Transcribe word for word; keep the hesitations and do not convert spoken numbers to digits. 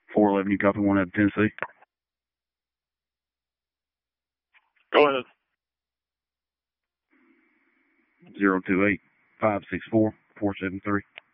four eleven, you copy one out of Tennessee? Go ahead. zero two eight, five six four, four seven three.